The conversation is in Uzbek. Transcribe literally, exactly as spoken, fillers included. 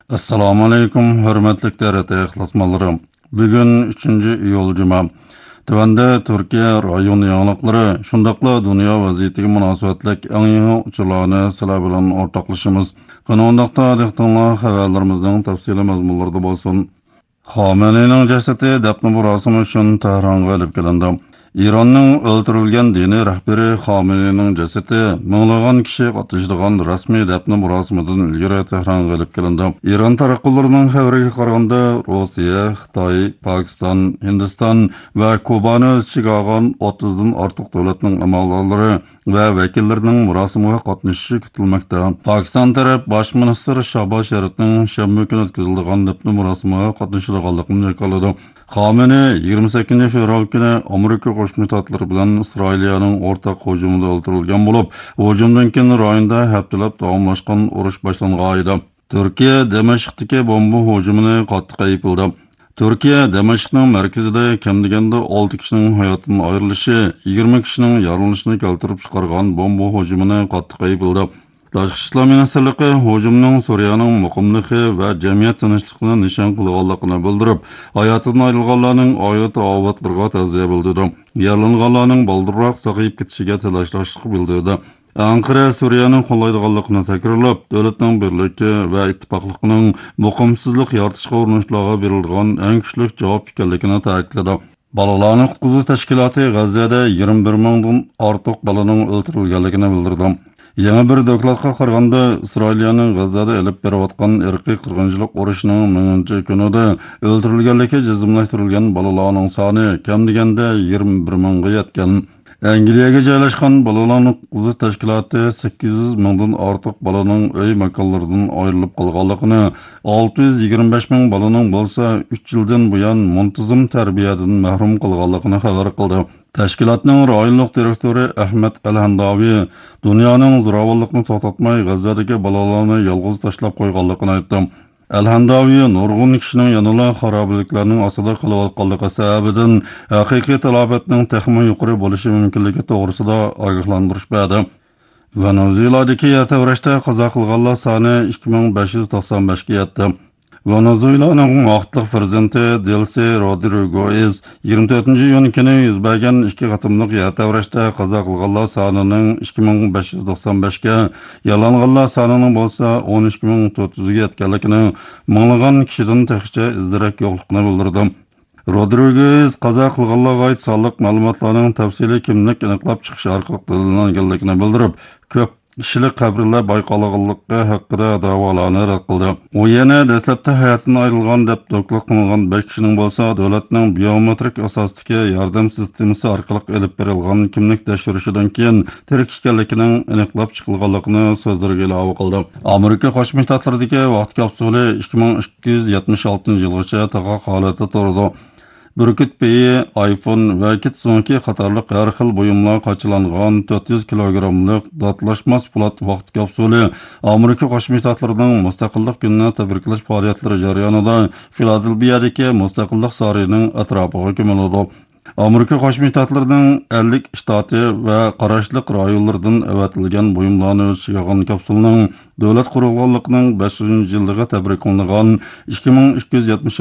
Assalamu alaykum, hörmetlik dərətə ixlasmalarım. Bugün üçüncü iyul Cuma. Tövəndə Türkiye rayon yanlıqları, şundaqla dünya vəziyyəti münasibətlik ən yeni uçurlarını sizlər bilan ortaqlaşımız. Qanundaqda diqqətinizə xəbərlərimizin təfsili məzmunlarda bolsun. Xamene'nin cəsədi dəfn murasimi üçün Tehran'a elib gəlindi. İranның öldürülgen dini rəhbəri Xamene'nin cəsədi mыңlagan kişi qatnashdigan rasmiy dəfn murasimidan ilgari Tehran'a elib gəlindi. İran taraqqılarının xəbəriga qaraganda Rossiya, Xitoy, Pakistan, Hindistan və Kubani o'z ichiga olgan o'ttizdan ortiq davlatning amaldorlari və vəkillərinin murasimiga qatnashishi kutilmoqda. Pakistan taraf bosh ministr Shahboz Sharifning shanba kuni o'tkazilgan dəfn murasimiga qatnashadiganligini yo'qoladi. Xamenei yigirma sakkizinchi fevral kuni Amerika Qo'shma Shtatlari bilan Isroiliyaning o'rtaq hujumida o'ldirilgan bo'lib, hujumdan keyin rayonda haftalab davomlashgan urush boshlangan edi. Turkiya Damashqdagi bomba hujumini qattiq aybladi. Turkiya Damashqning markazida kam deganda olti kishining hayotidan ayrilishi, yigirma kishining yaralanishini keltirib chiqargan bomba hujumini qattiq aybladi. Tashqi ishlar ministrligi hujumning Suriyaning muqimligi va jamiyat tinchligini nishon qilganligini bildirib, hayotidan ayrilganlarning oila avotlariga ta'ziya bildirdi. Yaralanganlarning baldirroq sog'ayib ketishiga tilashlashni bildirdi. Ankara Suriyaning qo'llaydiganligini takrorlab, davlatning birligi va ittifoqligining muqimsizlik yaratishga urinishlarga berilgan eng kuchli javob ekanligini ta'kidladi. Balalarni qutqizish tashkiloti G'azzada yigirma bir mingdan ortiq balaning o'ldirilganligini bildirdi. Yana bir dokladga qaraganda, Isroiliyaning G'azzada elib berayotgan irqiy qirg'inchilik urushining mingінші kunida o'ldirilganligi jazmlashtirilgan balalarning soni kam deganda yigirma bir mingga yetgan. Angliyaga joylashgan balalarni qutqizish tashkiloti sakkiz yuz mingdan ortiq balaning uy makonlaridan ayrilib qolganligini, olti yuz yigirma besh ming balaning bo'lsa uch yildan buyon muntazam tarbiyadan mahrum qolganligini xabar qildi. Tashkilotning rayonlik direktori Ahmed Al-Handavi dunyoning zo'ravonlikni to'xtatmay G'azzadagi balalarni yolg'iz tashlab qo'yganligini aytdi. Al-Handavi nurg'un kishining yanada xarobaliklarning ostida qolayotganligi sababidan haqiqiy talobatning texmi yuqori bo'lishi mumkinligi to'g'risida ogohlantirish berdi. Venezueladagi yatavrashda qazo qilganlar soni ikki ming besh yuz to'qson besh ga yetdi. Venezuelaning vaqtliq prezidenti Delcy Rodriguez yigirma to'rtinchi iyun kuni yuz bergan ikki qatimliq yatavrashda qazo qilganlar sonining ikki ming besh yuz to'qson besh ga, yalanganlar sonining bo'lsa o'n ikki ming to'rt yuz ga yetganligini, minglagan kishidan texnicha izdirak yo'qligini bildirdi. Rodriguez qazo qilganlarga oid sonliq ma'lumotlarning tafsiliy kimlik aniqlab chiqish orqali dalillanganligini bildirib, ko'p kishilik qabrlar bayqalganligi haqida da'volarni rad qildi. U yana dastlabda hayotdan ayrilgan deb doklad qilingan besh kishining bo'lsa, davlatning biometrik asosidagi yordam sistemasi orqali olib berilgan kimlik tekshirishidan keyin tirik ekanligining aniqlab chiqilganligini so'zlarga ilova qildi. Amerika Qo'shma Shtatlaridagi vaqt kapsuli ikki ming ikki yuz yetmish oltinchi yilgacha taqoq holatda turdi. Burkut peyi, iPhone va Kitsunki qatorliq har xil buyumlar qochilangan to'rt yuz kilogrammlik datlashmas po'lat vaqt kapsuli Amerika Qo'shma Shtatlarining mustaqillik kunini tabriklash faoliyatlari jarayonida Filadelfiyadagi mustaqillik saroyining atrofiga ko'miladi. Amerika Qo'shma Shtatlarining ellik shtati va qarashliq rayonlaridan avatilgan buyumlarni o'z ichiga olgan kapsulning davlat qurilganligining beshinchi yiliga tabriklangan ikki ming ikki yuz yetmish